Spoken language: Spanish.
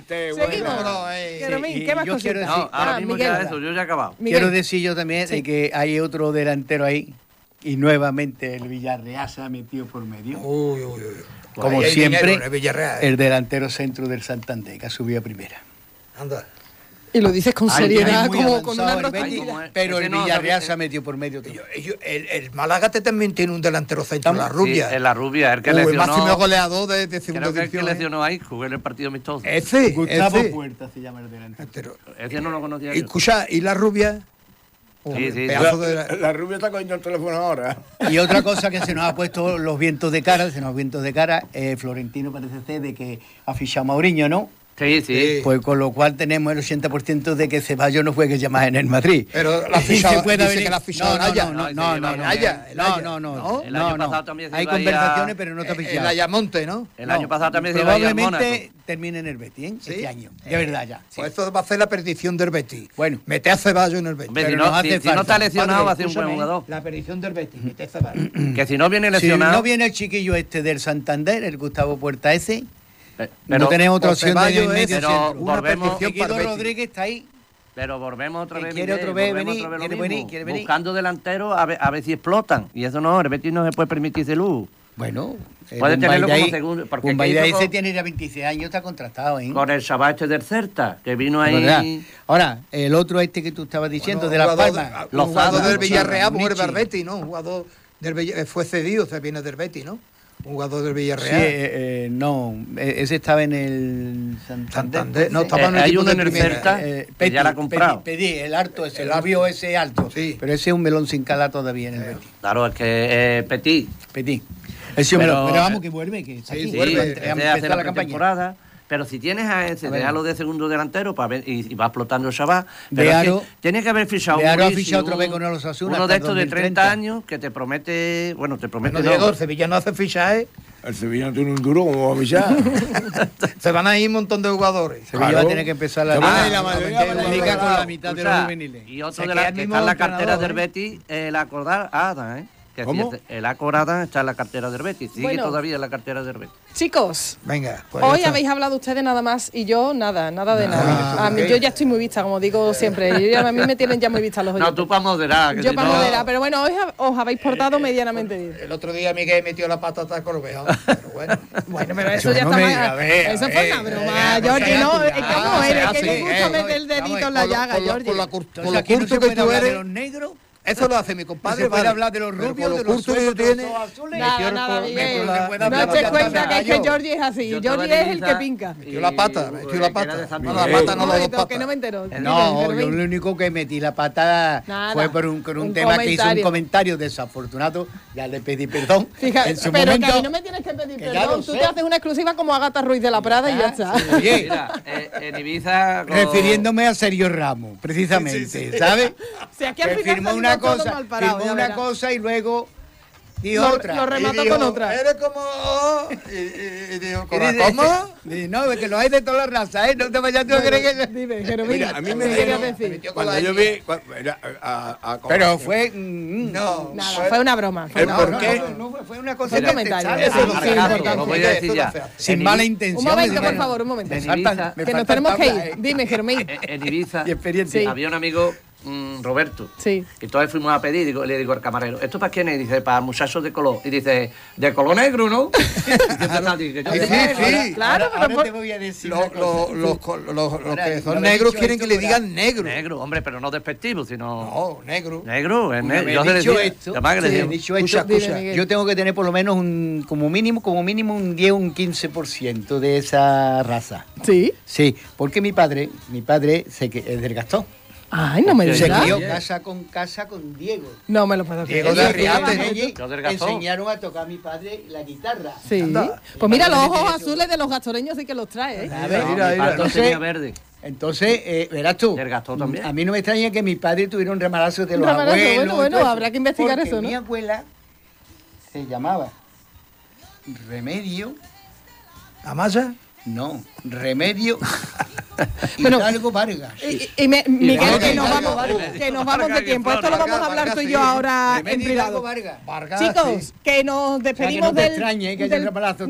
Seguimos. Sí, ¿Qué más yo quiero cositas? decir- Ahora mismo Miguel. ya eso, yo ya he acabado. Miguel. Quiero decir yo también Sí. de que hay otro delantero ahí y nuevamente el Villarreal se ha metido por medio. Uy, uy, uy. Como Ahí hay siempre, dinero en el Villarreal. el delantero centro del Santander, que ha subido a primera. Anda. Y lo dices con Ay, seriedad, Muy como con avanzado una el Betis, rotundidad. pero Ese el no, Villarreal también- se ha metido por medio. El Málaga también tiene un delantero centro, la Rubia. Sí, en la Rubia, el que el lesionó. máximo goleador de segunda Creo que el que división. lesionó ahí, jugué en el partido amistoso. Ese, Gustavo ese. Puerta se llama el delantero. Entero. Ese no lo conocía Y yo. escucha, ¿y la Rubia? Sí, sí, Pedazo de La rubia está cogiendo el teléfono ahora. Y otra cosa que se nos ha puesto los vientos de cara, Florentino parece ser de que ha fichado a Mauriño, ¿no? Sí, sí. Pues con lo cual tenemos el 80% de que Ceballos no juegue ya más en el Madrid. Pero la ha Y fichado, se pueda dice venir- que la ha fichado no, Naya. no, no, el no, no, Haya, el no, Haya. no, no, ¿No? El año no, pasado no. también se Hay iba ahí conversaciones, pero no te ha El fichado. Ayamonte, ¿no? El año pasado también se iba a ir al Probablemente Mónaco. termine en el Betis, ¿eh? ¿Sí? Este año, de verdad ya. sí. Pues esto va a ser la perdición del Betis. Bueno. Mete a Ceballos en el Betis. Hombre, Pero si nos no, hace si no falta. está lesionado, va a ser un buen Escúchame, jugador. La perdición del Betis, mete a Ceballos. Que si no viene Si lesionado. no viene el chiquillo este del Santander, el Gustavo Puerta ese, no pero, tenemos otra o opción de Ceballos medio es- pero centro. una volvemos- perdición para Guido el Betis. Rodríguez está ahí. pero volvemos otra Que vez. quiere Miguel, otra vez volvemos venir, otra vez lo quiere mismo. venir, quiere venir. Buscando delanteros a ver si explotan. Y eso no, el Betis no se puede permitirse luz. Bueno, Puede tenerlo como Bombayday- segundo, porque Bombayday ¿qué hizo ese con- tiene ya 26 años, está contratado, ¿eh? Con el chaval este del Celta, que vino ahí. ¿Verdad? Ahora, el otro este que tú estabas diciendo, de Las Palmas. Un Lozano, jugador del Lozano, Villarreal Michi. vuelve al Betis, ¿no? Un jugador del fue cedido, o sea, viene del Betis, ¿no? Un jugador del Sí, Villarreal. no, ese estaba en el Santander. No, estaba en el hay equipo uno de en el primera. Celta. Que ya la ha comprado. Pedí, el alto ese, el El rubio alto. ese alto. Sí. Pero ese es un melón sin cala todavía en el Betis. Claro, es que Petit. Petit. Ese hombre, Pero- pero vamos que vuelve, que está Sí, aquí. Sí, vuelve, ese ha hace empezado la pretemporada. Pero si tienes a ese, A ver. déjalo de segundo delantero para ver, y va explotando el chaval. De Pero es Aro- que tienes que haber fichado De Aro ha Mauricio, fichado otra vez con el Osasuna uno hasta de estos de 30 2030. años que te promete, bueno, te promete No, no. Diego, el Sevilla no hace fichaje. El Sevilla no tiene un duro, ¿cómo va a fichar? Se van a ir un montón de jugadores. Sevilla Claro. va a tener que empezar la Se van a ir la mayoría meter para la el liga otro con la lado. mitad de Escucha, los juveniles. y otro Se de queda la el que mismo está en la cartera entrenador, del Betis, el acordar Adam, ¿eh? Que ¿Cómo? el acordar está en la cartera del Betis, sigue Bueno. todavía en la cartera del Betis. Chicos, Venga, pues ya hoy está. habéis hablado ustedes nada más y yo nada de nada. Nada. A mí, yo ya estoy muy vista, como digo siempre. A mí me tienen ya muy vista los No, oyentes. tú para moderar. Que Yo si para no- moderar, pero bueno, hoy os habéis portado medianamente bien. El otro día Miguel metió la patata con Corbejo. Pero bueno. Bueno, pero eso ya no está me más. diga, a ver, Eso a fue ver, una broma, a ver, Jordi. No, es que ah, como se eres, hace, que le gusta meter el dedito en la llaga, Jordi. Con lo Entonces, aquí no curto se que puede tú hablar de eres. los negros. Eso lo hace mi No compadre. se puede vale. hablar de los Pero rubios, con de lo los curto que suecos, tú de los tienes. ojos azules. Nada, nada, Miguel. no se puede hablar No de te la cuenta pata que es que gallo. Jordi es así. Yo Jordi estaba en es el que Ibiza pinca. Metió la pata, metió la que era de pata. San No, la Miguel. pata no, las dos Que no me patas. entero. Dime, No, yo Fermín. lo único que metí la patada Nada. fue por un Un tema que hizo un comentario. comentario desafortunado. Ya le pedí perdón. Fíjate, en su pero momento. que ahí no me tienes que pedir que ya perdón. lo Tú sé. te haces una exclusiva como Agatha Ruiz de la Prada y ya está. Oye, Mira, en Ibiza. refiriéndome a Sergio Ramos, precisamente, ¿sabes? Si aquí al Que final firmó salimos una todos cosa, mal parados, firmó ya una verás. cosa y luego dijo Lo- otra. lo remató Y dijo, con otra. Eres como. Y dijo, Y dice- ¿cómo? Dice, no, es que lo hay de todas las razas, ¿eh? No te vayas tú a creer que... Dime, Jeromín, Mira, a mí ¿qué me querías dieron- decir? Cuando yo vi... Pero fue... No. Nada, fue una broma. Fue ¿El una por broma. qué? No, fue una cosa Fue que comentario. te sale. Eso no Sí, se importante. hace. Lo voy a decir Eso ya. no se hace. Sin mala intención. Un momento, me por dijeron, favor, un momento. En me faltan- Ibiza- me Que nos faltan tenemos que tablas, ir. ¿eh? Dime, Jeromín. En Ibiza Y experiencia. Sí. había un amigo, Roberto. Sí. Y entonces fuimos a pedir, le digo al camarero, ¿esto para quién es? Y dice, para muchachos de color. Y dice, de color negro, ¿no? Sí. Claro, Ahora, pero ahora por- te voy a decir Los una cosa. los que Ahora, son no me he negros dicho quieren esto que le por digan negro. Negro, hombre, pero no despectivo, sino... No, negro. Negro, es Una negro. vez Yo se le dicho decía, esto, además que le sí, decía, dicho esto, Escucha, Dime, escucha. Miguel. yo tengo que tener por lo menos como mínimo un 10 o un 15% de esa raza. Sí. Sí, porque mi padre es del Gastón. Ay, no me Se Se digas. crió casa con Diego. No me lo puedo creer. Diego de Ellos Arriate, estaban, ¿no? allí, Yo del Gastón. enseñaron a tocar a mi padre la guitarra. Sí. Anda. Pues mira, los Mi padre ojos tiene azules de los gastoreños sí que los trae, ¿eh? A ver, no, mira, mi mira. pato Entonces- tenía verde. Entonces, verás tú. Del Gastón también. A mí no me extraña que mi padre tuviera un remalazo de Un los remalazo, abuelos. bueno, y todo eso, habrá que investigar porque eso, ¿no? Mi abuela se llamaba Remedio, ¿Amaya? no, Remedio Bueno, Hidalgo Vargas. Miguel, Vargas, que nos Vargas, vamos, Vargas. que nos vamos de tiempo. Esto lo vamos a hablar tú y yo sí. ahora en Remedio Hidalgo privado. Vargas. Vargas, Chicos, sí. que nos O sea, que despedimos no te del... extrañe que haya un remalazo